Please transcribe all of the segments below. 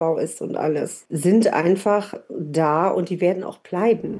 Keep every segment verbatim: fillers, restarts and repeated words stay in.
Aufbau ist und alles, sind einfach da und die werden auch bleiben.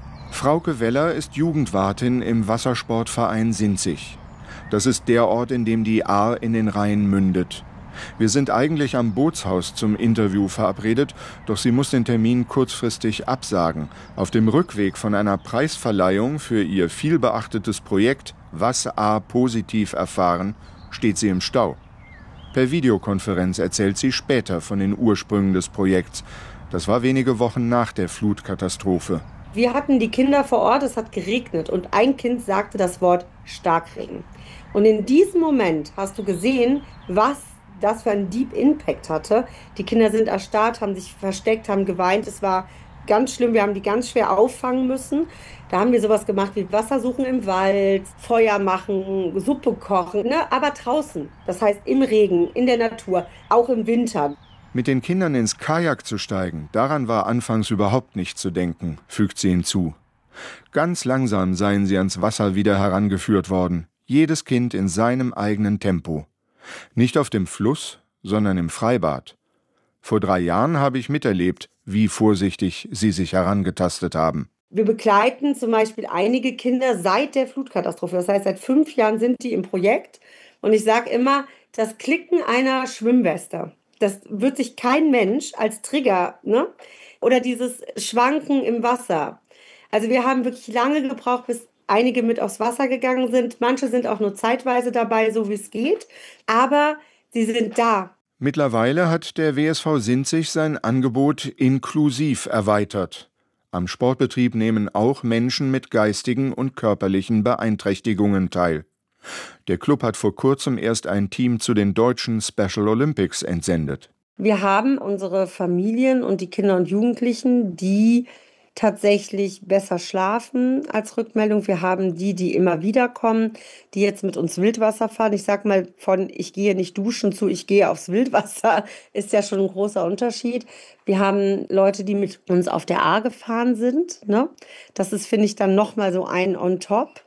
Frauke Weller ist Jugendwartin im Wassersportverein Sinzig. Das ist der Ort, in dem die Ahr in den Rhein mündet. Wir sind eigentlich am Bootshaus zum Interview verabredet, doch sie muss den Termin kurzfristig absagen. Auf dem Rückweg von einer Preisverleihung für ihr vielbeachtetes Projekt Was Ahr positiv erfahren, steht sie im Stau. Per Videokonferenz erzählt sie später von den Ursprüngen des Projekts. Das war wenige Wochen nach der Flutkatastrophe. Wir hatten die Kinder vor Ort, es hat geregnet und ein Kind sagte das Wort Starkregen. Und in diesem Moment hast du gesehen, was das für einen Deep Impact hatte. Die Kinder sind erstarrt, haben sich versteckt, haben geweint. Es war ganz schlimm, wir haben die ganz schwer auffangen müssen. Da haben wir sowas gemacht wie Wasser suchen im Wald, Feuer machen, Suppe kochen, ne? Aber draußen, das heißt im Regen, in der Natur, auch im Winter. Mit den Kindern ins Kajak zu steigen, daran war anfangs überhaupt nicht zu denken, fügt sie hinzu. Ganz langsam seien sie ans Wasser wieder herangeführt worden, jedes Kind in seinem eigenen Tempo. Nicht auf dem Fluss, sondern im Freibad. Vor drei Jahren habe ich miterlebt, wie vorsichtig sie sich herangetastet haben. Wir begleiten zum Beispiel einige Kinder seit der Flutkatastrophe. Das heißt, seit fünf Jahren sind die im Projekt. Und ich sage immer, das Klicken einer Schwimmweste, das wird sich kein Mensch als Trigger, ne? Oder dieses Schwanken im Wasser. Also wir haben wirklich lange gebraucht, bis einige mit aufs Wasser gegangen sind. Manche sind auch nur zeitweise dabei, so wie es geht. Aber sie sind da. Mittlerweile hat der W S V Sinzig sein Angebot inklusiv erweitert. Am Sportbetrieb nehmen auch Menschen mit geistigen und körperlichen Beeinträchtigungen teil. Der Club hat vor kurzem erst ein Team zu den deutschen Special Olympics entsendet. Wir haben unsere Familien und die Kinder und Jugendlichen, die tatsächlich besser schlafen als Rückmeldung. Wir haben die, die immer wieder kommen, die jetzt mit uns Wildwasser fahren. Ich sag mal, von ich gehe nicht duschen zu ich gehe aufs Wildwasser, ist ja schon ein großer Unterschied. Wir haben Leute, die mit uns auf der Ahr gefahren sind, ne? Das ist, finde ich, dann nochmal so ein on top.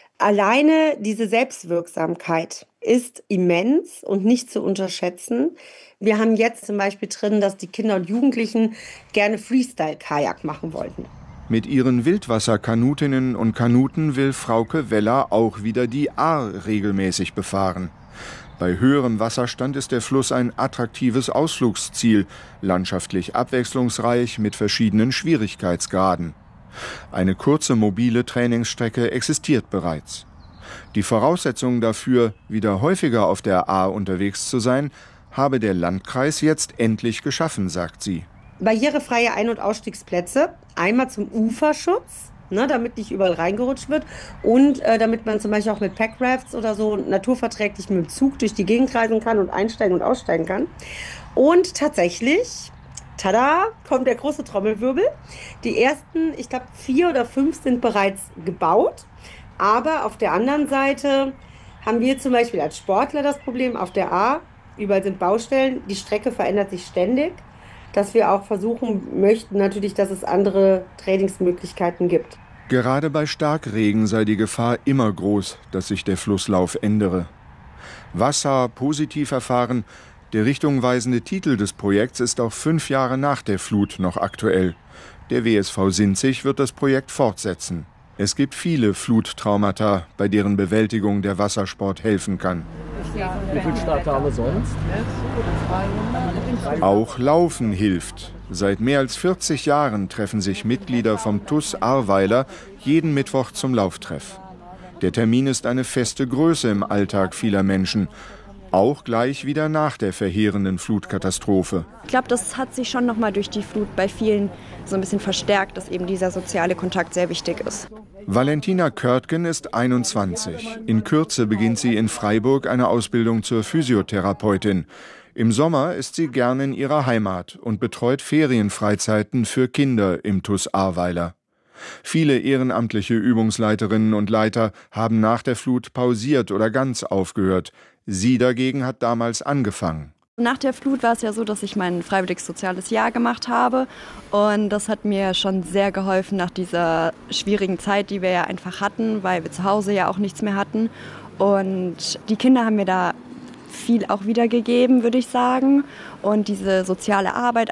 Alleine diese Selbstwirksamkeit ist immens und nicht zu unterschätzen. Wir haben jetzt zum Beispiel drin, dass die Kinder und Jugendlichen gerne Freestyle-Kajak machen wollten. Mit ihren Wildwasserkanutinnen und Kanuten will Frauke Weller auch wieder die Ahr regelmäßig befahren. Bei höherem Wasserstand ist der Fluss ein attraktives Ausflugsziel, landschaftlich abwechslungsreich mit verschiedenen Schwierigkeitsgraden. Eine kurze mobile Trainingsstrecke existiert bereits. Die Voraussetzungen dafür, wieder häufiger auf der Ahr unterwegs zu sein, habe der Landkreis jetzt endlich geschaffen, sagt sie. Barrierefreie Ein- und Ausstiegsplätze, einmal zum Uferschutz, ne, damit nicht überall reingerutscht wird und äh, damit man zum Beispiel auch mit Packrafts oder so naturverträglich mit dem Zug durch die Gegend reisen kann und einsteigen und aussteigen kann. Und tatsächlich, tada, kommt der große Trommelwirbel. Die ersten, ich glaube, vier oder fünf sind bereits gebaut. Aber auf der anderen Seite haben wir zum Beispiel als Sportler das Problem auf der Ahr, überall sind Baustellen, die Strecke verändert sich ständig, dass wir auch versuchen möchten natürlich, dass es andere Trainingsmöglichkeiten gibt. Gerade bei Starkregen sei die Gefahr immer groß, dass sich der Flusslauf ändere. Was Ahr positiv erfahren, der richtungweisende Titel des Projekts ist auch fünf Jahre nach der Flut noch aktuell. Der W S V Sinzig wird das Projekt fortsetzen. Es gibt viele Fluttraumata, bei deren Bewältigung der Wassersport helfen kann. Wie viele Starttage sonst? Auch Laufen hilft. Seit mehr als vierzig Jahren treffen sich Mitglieder vom T U S Ahrweiler jeden Mittwoch zum Lauftreff. Der Termin ist eine feste Größe im Alltag vieler Menschen. Auch gleich wieder nach der verheerenden Flutkatastrophe. Ich glaube, das hat sich schon noch mal durch die Flut bei vielen so ein bisschen verstärkt, dass eben dieser soziale Kontakt sehr wichtig ist. Valentina Körtgen ist einundzwanzig. In Kürze beginnt sie in Freiburg eine Ausbildung zur Physiotherapeutin. Im Sommer ist sie gern in ihrer Heimat und betreut Ferienfreizeiten für Kinder im T U S Ahrweiler. Viele ehrenamtliche Übungsleiterinnen und Leiter haben nach der Flut pausiert oder ganz aufgehört. Sie dagegen hat damals angefangen. Nach der Flut war es ja so, dass ich mein freiwilliges soziales Jahr gemacht habe und das hat mir schon sehr geholfen nach dieser schwierigen Zeit, die wir ja einfach hatten, weil wir zu Hause ja auch nichts mehr hatten und die Kinder haben mir da viel auch wiedergegeben, würde ich sagen. Und diese soziale Arbeit